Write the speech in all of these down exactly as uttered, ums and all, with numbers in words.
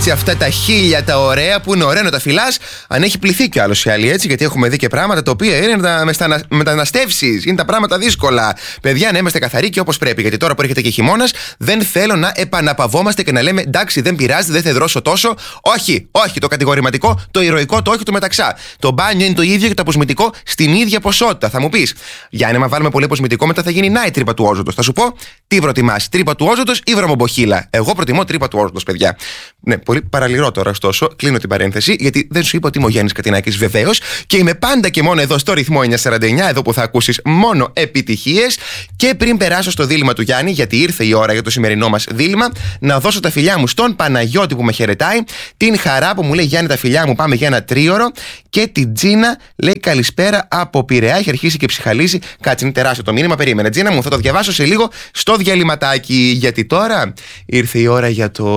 έτσι αυτά τα χίλια τα ωραία που είναι ωραία να τα φυλάς. Αν έχει πληθεί κι άλλο ή άλλη, έτσι, γιατί έχουμε δει και πράγματα τα οποία είναι τα μεταναστεύσεις. Είναι τα πράγματα δύσκολα. Παιδιά, να είμαστε καθαροί και όπως πρέπει. Γιατί τώρα που έρχεται και χειμώνας, δεν θέλω να επαναπαυόμαστε και να λέμε εντάξει, δεν πειράζει, δεν θα δρώσω τόσο. Όχι, όχι. Το κατηγορηματικό, το ηρωικό, το όχι του μεταξά. Το μπάνιο είναι το ίδιο και το αποσμητικό στην ίδια ποσότητα. Θα μου πεις, Γιάννη, μα βάλουμε πολύ αποσμητικό, μετά θα γίνει να η τρύπα του όζοντος. Θα σου πω, τι προτιμάς, τρύπα του όζοντος ή βρωμομποχύλα? Εγώ προτιμώ τρύπα του όζοντος, παιδιά. Ναι, πολύ παραλυρό τώρα, ωστόσο. Κλείνω την παρένθεση, γιατί δεν σου είπα ότι είμαι ο Γιάννης Κατινάκης, βεβαίως, και είμαι πάντα και μόνο εδώ στο ρυθμό εννιακόσια σαράντα εννιά, εδώ που θα ακούσεις μόνο επιτυχίες. Και πριν περάσω στο δίλημμα του Γιάννη, γιατί ήρθε η ώρα για το σημερινό μας δίλημμα, να δώσω τα φιλιά μου στον Παναγιώτη που με χαιρετάει, την Χαρά που μου λέει Γιάννη, τα φιλιά μου, πάμε για ένα τρίωρο, και την Τζίνα λέει καλησπέρα από Πειραιά. Έχει αρχίσει και ψυχαλίζει. Κάτσε, είναι τεράστιο το μήνυμα. Περίμενε, Τζίνα μου, θα το διαβάσω σε λίγο στο διαλυματάκι. Γιατί τώρα ήρθε η ώρα για το.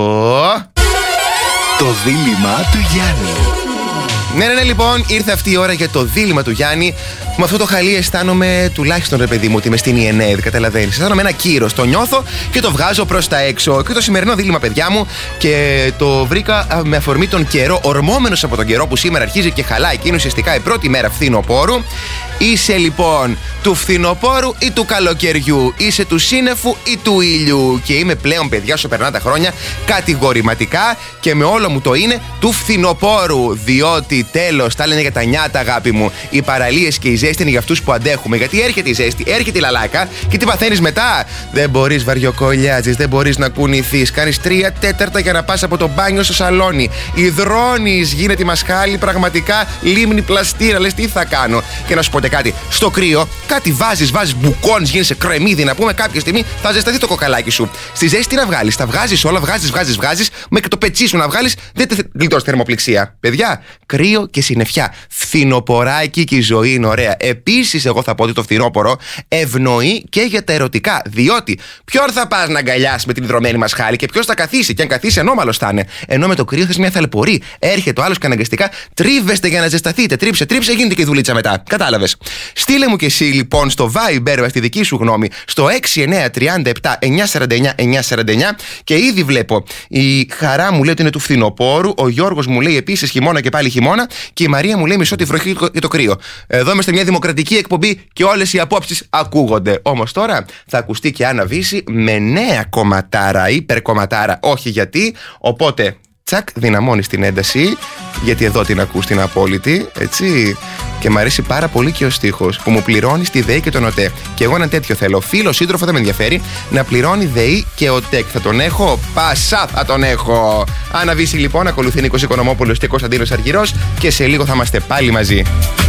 Το δίλημμα του Γιάννη. Ναι, ναι, ναι, λοιπόν, ήρθε αυτή η ώρα για το δίλημμα του Γιάννη. Με αυτό το χαλί αισθάνομαι, τουλάχιστον ρε παιδί μου, ότι είμαι στην ι εν έι, καταλαβαίνεις. Αισθάνομαι ένα κύρος, το νιώθω και το βγάζω προς τα έξω. Και το σημερινό δίλημμα, παιδιά μου, και το βρήκα με αφορμή τον καιρό, ορμόμενος από τον καιρό που σήμερα αρχίζει και χαλάει και είναι ουσιαστικά η πρώτη μέρα φθινοπόρου. Είσαι λοιπόν του φθινοπόρου ή του καλοκαιριού? Είσαι του σύννεφου ή του ήλιου? Και είμαι πλέον, παιδιά, όσο περνά τα χρόνια, κατηγορηματικά και με όλο μου το είναι του φθινοπόρου. Διότι τέλος, τα λένε για τα νιάτα, αγάπη μου. Οι παραλίες και η ζέστη είναι για αυτούς που αντέχουμε. Γιατί έρχεται η ζέστη, έρχεται η λαλάκα και τι παθαίνεις μετά? Δεν μπορείς, βαριοκολλιάζεις, δεν μπορείς να κουνηθείς. Κάνεις τρία τέταρτα για να πας από το μπάνιο στο σαλόνι. Υδρώνεις, γίνεται η μασχάλη πραγματικά λίμνη πλαστήρα. Λες τι θα κάνω? Και να σου πω κάτι. Στο κρύο, κάτι βάζεις, βάζεις μπουκώνεις, γίνεσαι κρεμμύδι. Να πούμε κάποια στιγμή θα ζεσταθεί το κοκαλάκι σου. Στη ζέστη τι να βγάλεις? Τα βγάζεις όλα, βγάζεις, βγάζεις, βγάζεις. Μέχρι και το πετσί σου να βγάλεις, δεν γλιτώσει θερμοπληξία. Παιδιά, κρύο και συννεφιά. Φθινοποράκι και η ζωή είναι ωραία. Επίσης, εγώ θα πω ότι το φθινόπωρο ευνοεί και για τα ερωτικά. Διότι ποιον θα πας να αγκαλιάσεις με την υδρωμένη μασχάλη και ποιος θα καθίσει? Και αν καθίσει, ανώμαλος θα είναι. Ενώ με το κρύο θες μια θαλπορή. Έρχεται ο άλλος και αναγκαστικά τρίβεστε για να ζεσταθείτε. Τρίψε, τρίψε, γίνεται και η δουλίτσα μετά. Κατάλαβες. Στείλε μου και εσύ λοιπόν στο Viber στη δική σου γνώμη στο έξι εννιά τρία επτά εννιά σαράντα εννιά εννιά σαράντα εννιά και ήδη βλέπω η Χαρά μου λέει ότι είναι του φθινοπόρου, ο Γιώργος μου λέει επίσης χειμώνα και πάλι χειμώνα και η Μαρία μου λέει μισό τη βροχή και το κρύο. Εδώ είμαστε μια δημοκρατική εκπομπή και όλες οι απόψεις ακούγονται. Όμως τώρα θα ακουστεί και Άννα Βύση με νέα κομματάρα, υπερκομματάρα, όχι γιατί, οπότε τσακ δυναμώνεις την ένταση γιατί εδώ την ακούς την απόλυτη, έτσι. Και μου αρέσει πάρα πολύ και ο στίχος που μου πληρώνει τη ΔΕΗ και τον ΟΤΕ. Και εγώ ένα τέτοιο θέλω. Φίλο, σύντροφο, δεν με ενδιαφέρει να πληρώνει ΔΕΗ και ΟΤΕ. Θα τον έχω, πασά θα τον έχω. Άννα Βύση λοιπόν, ακολουθεί Νίκος Οικονομόπουλος και Κωνσταντίνος Αργυρός και σε λίγο θα είμαστε πάλι μαζί.